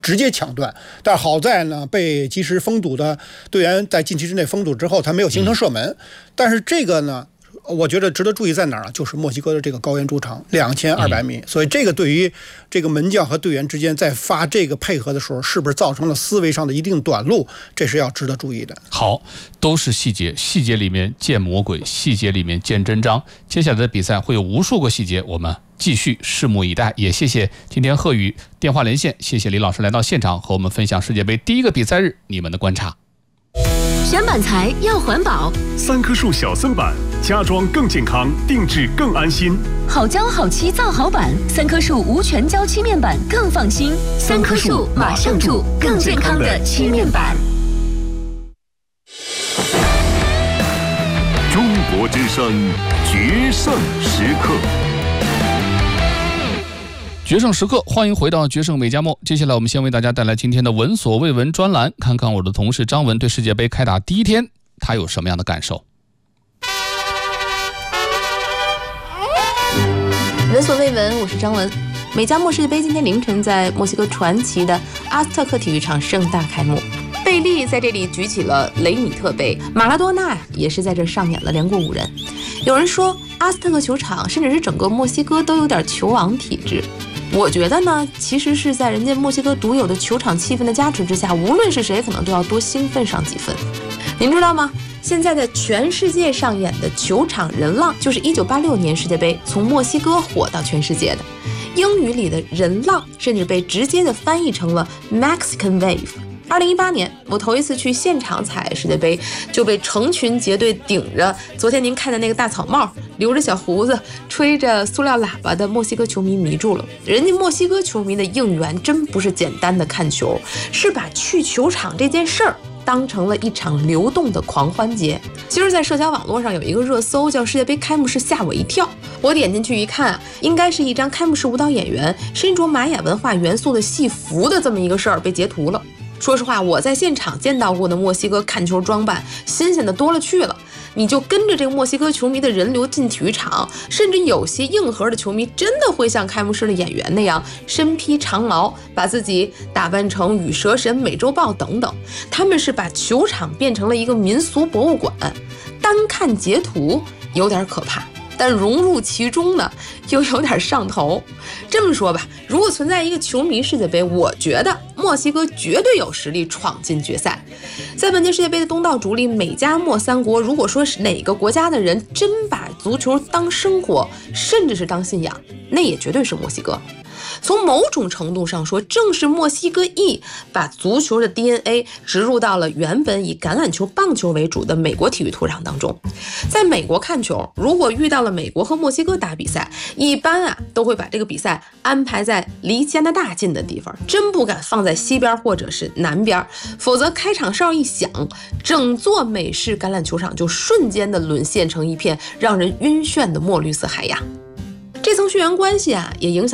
直接抢断，但好在呢，被及时封堵的队员在禁区之内封堵之后，他没有形成射门。但是这个呢，我觉得值得注意在哪儿啊？就是墨西哥的这个高原主场2200米，所以这个对于这个门将和队员之间在发这个配合的时候，是不是造成了思维上的一定短路？这是要值得注意的。 好，都是细节，细节里面见魔鬼，细节里面见真章。接下来的比赛会有无数个细节，我们继续拭目以待。也谢谢今天贺宇电话连线，谢谢李老师来到现场和我们分享世界杯第一个比赛日你们的观察。 选板材要环保 ，3棵树小森板，家装更健康，定制更安心。 好胶好漆造好板，3棵树无全胶漆面板更放心。3棵树马上住更健康的漆面板。 中国之声决胜时刻。 决胜时刻，欢迎回到决胜美加墨。接下来我们先为大家带来今天的闻所未闻专栏，看看我的同事张文对世界杯开打第一天他有什么样的感受。 闻所未闻，我是张文。美加墨世界杯今天凌晨在墨西哥传奇的阿斯特克体育场盛大开幕。贝利在这里举起了雷米特杯，马拉多纳也是在这上演了连过5人。有人说阿斯特克球场甚至是整个墨西哥都有点球王体质，我觉得呢，其实是在人家墨西哥独有的球场气氛的加持之下，无论是谁可能都要多兴奋上几分。您知道吗？现在在全世界上演的球场人浪，就是1986年世界杯从墨西哥火到全世界的。英语里的人浪甚至被直接的翻译成了 Mexican Wave。2018年，我头一次去现场踩世界杯，就被成群结队顶着昨天您看的那个大草帽，留着小胡子，吹着塑料喇叭的墨西哥球迷迷住了。人家墨西哥球迷的应援真不是简单的看球，是把去球场这件事儿当成了一场流动的狂欢节。其实在社交网络上有一个热搜叫世界杯开幕式吓我一跳，我点进去一看，应该是一张开幕式舞蹈演员身着玛雅文化元素的戏服的这么一个事儿被截图了。说实话，我在现场见到过的墨西哥看球装扮新鲜的多了去了，你就跟着这个墨西哥球迷的人流进体育场，甚至有些硬核的球迷真的会像开幕式的演员那样身披长矛，把自己打扮成羽蛇神、美洲豹等等。他们是把球场变成了一个民俗博物馆，单看截图有点可怕，但融入其中呢又有点上头。这么说吧，如果存在一个球迷世界杯，我觉得墨西哥绝对有实力闯进决赛。在本届世界杯的东道主里，美加墨3国，如果说是哪个国家的人真把足球当生活，甚至是当信仰，那也绝对是墨西哥。从某种程度上说，正是墨西哥裔把足球的 DNA 植入到了原本以橄榄球、棒球为主的美国体育土壤当中。在美国看球，如果遇到了美国和墨西哥打比赛，一般都会把这个比赛安排在离加拿大近的地方，真不敢放在西边或者是南边，否则开场哨一响，整座美式橄榄球场就瞬间的沦陷成一片让人晕眩的墨绿色海洋。这层血缘关系也影响